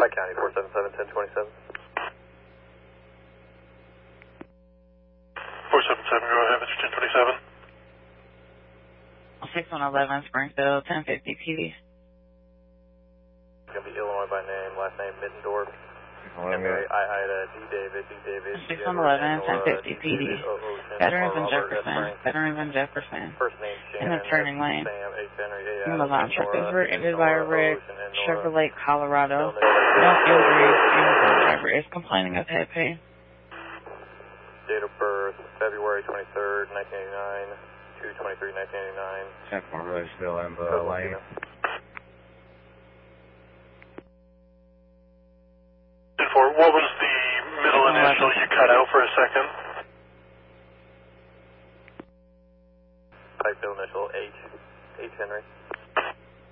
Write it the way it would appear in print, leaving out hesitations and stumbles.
County 477-1027. 477, go ahead, Mr. 1027. 6111 Springfield, 1050 PD. It's going to be Illinois by name, last name Mittendorf. Henry, Ida, D. David, D. David. 6111 1050 PD. Veterans in Jefferson. Veterans in Jefferson. First name In the Shannon, turning lane. Sam, H. Henry, A. The Adam, line truck is Nora, rear-ended by a Nora, red Ocean, and Nora. Chevrolet Colorado. No injuries. Uniform driver is complaining of head pain. Date of birth, February 23rd, 1989, 2/23/1989. Check one really still in the lane. 10-4, what was the middle initial you cut out for a second? Type initial H. H. Henry.